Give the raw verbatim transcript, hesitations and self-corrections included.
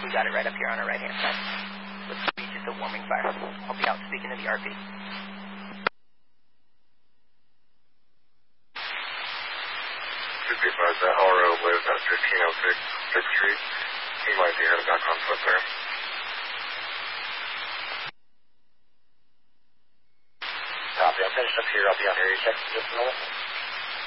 You got it right up here on our right-hand side. Looks to be just a warming fire. I'll be out speaking to the R P. Should be advised that L R O lives at fifteen oh six sixth Street. He might be headed back on foot there. Copy. I'll finish up here. I'll be out here. You check just a minute.